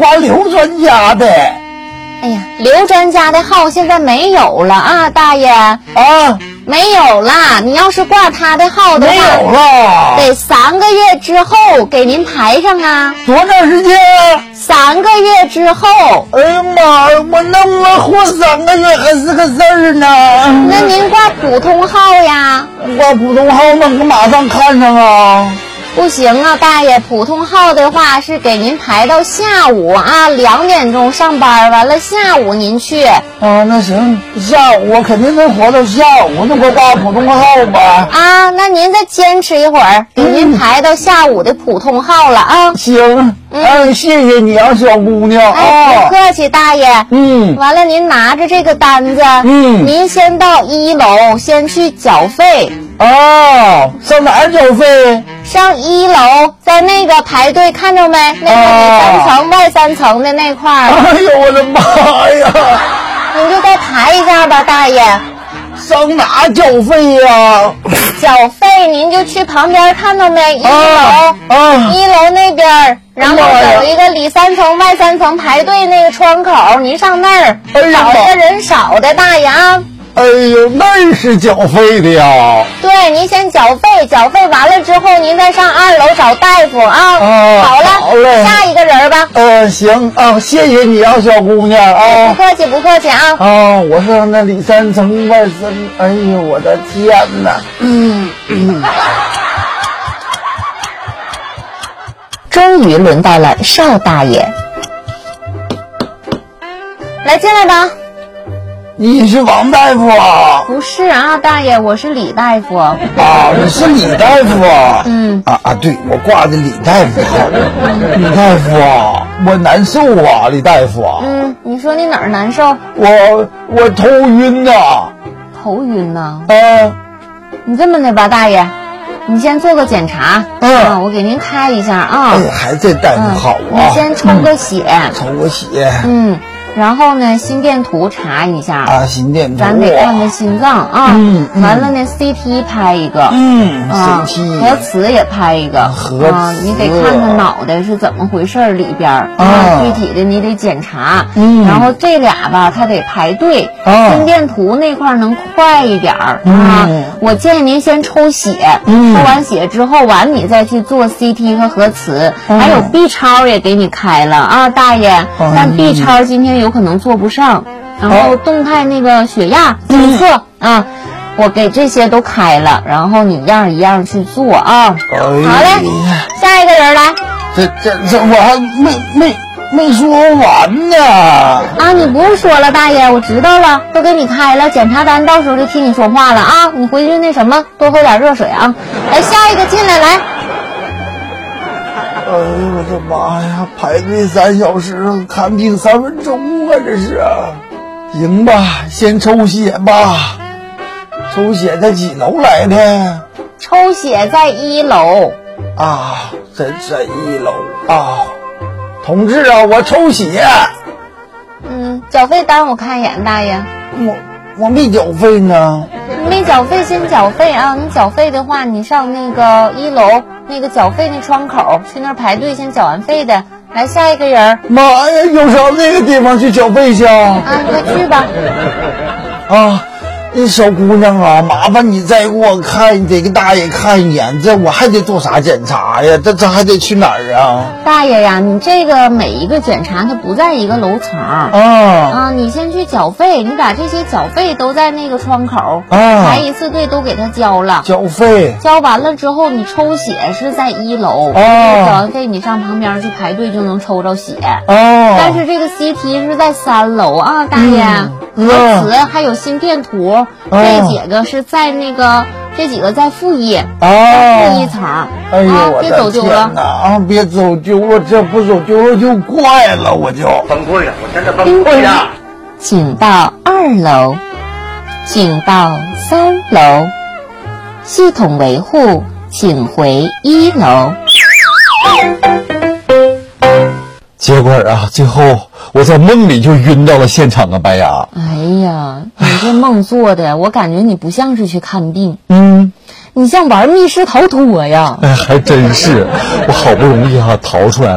挂刘专家的。 哎呀，刘专家的号现在没有了啊，大爷啊，没有啦。你要是挂他的号的话， 没有了， 得3个月之后给您排上啊。 多长时间 ？3个月之后。 哎呀妈呀，我能不能活3个月还是个事儿呢？ 那您挂普通号呀？ 挂普通号能够马上看上啊？ 不行啊，大爷，普通号的话是给您排到下午啊，2点钟上班，完了下午您去。 那行，下午我肯定能活到下午，那我挂普通号吧。 那您再坚持一会儿，给您排到下午的普通号了啊。 行，谢谢你啊，小姑娘。 不客气，大爷。完了，您拿着这个单子，您先到1楼，先去缴费。 上哪儿缴费？ 上1楼，在那个排队看着没？那个里3层外3层的那块儿。 哎呦我的妈呀！ 您就再排一下吧，大爷。 上哪缴费呀？ 缴费您就去旁边看到没？1楼，1楼那边，然后有一个里3层外3层排队那个窗口，您上那儿找一个人少的，大爷啊。 哎呦，那是缴费的呀？ 对，您先缴费，缴费完了之后，您再上2楼找大夫啊。好了，下一个人吧。 行啊，谢谢你啊，小姑娘啊。 不客气，不客气啊。 我上那里3层外3，哎呦，我的天哪！ 终于轮到了邵大爷，来进来吧。 你是王大夫啊？ 不是啊，大爷，我是李大夫。 你是李大夫啊？对，我挂的李大夫。李大夫啊，我难受啊，李大夫啊。 你说你哪儿难受？ 我头晕呐。 头晕呐？你这么的吧，大爷，你先做个检查。我给您开一下啊。 还这大夫好啊。 你先抽个血。 抽个血。 然后呢，心电图查一下心电图， 咱得看看心脏啊。完了呢 ，CT 拍一个 ，CT 核磁也拍一个你得看看脑袋是怎么回事里边具体的你得检查。然后这俩吧，它得排队。心电图那块能快一点我建议您先抽血，抽完血之后你再去做 CT 和核磁，还有 B 超也给你开了啊，大爷。但 B 超今天有可能做不上，然后动态那个血压监测我给这些都开了，然后你一样一样去做啊。好嘞，下一个人来。 这我还没说完呢。 你不用说了，大爷，我知道了，都给你开了，检查单到时候就听你说话了啊。你回去那什么，多喝点热水啊。来，下一个进来，来。 哎呦我的妈呀！排队3小时，看病3分钟啊，这是。行吧，先抽血吧。抽血在几楼来的？ 抽血在1楼。 在1楼同志啊，我抽血。 缴费单我看一眼，大爷。 我没缴费呢。 你没缴费，先缴费啊！你缴费的话，你上那个1楼那个缴费那窗口去那儿排队，先缴完费的。来，下一个人。 妈呀，有上那个地方去缴费去你快去吧。 小姑娘啊，麻烦你再给我看，得给大爷看一眼，这我还得做啥检查呀？这还得去哪儿啊？ 大爷呀，你这个每一个检查它不在一个楼层你先去缴费，你把这些缴费都在那个窗口排一次队都给他交了。 缴费交完了之后，你抽血是在1楼交完费你上旁边去排队就能抽着血但是这个 CT 是在3楼啊，大爷。核磁还有心电图，这几个是在那个，这几个在负1层。 哎呦， 别走丢了别走丢了，这不走丢了就怪了，我就崩溃了，我真的崩溃了。 请到2楼，请到3楼，系统维护，请回1楼。 结果最后我在梦里就晕到了现场啊，白牙。 哎呀，你这梦做的，我感觉你不像是去看病，你像玩密室逃脱呀。 还真是，我好不容易逃出来了。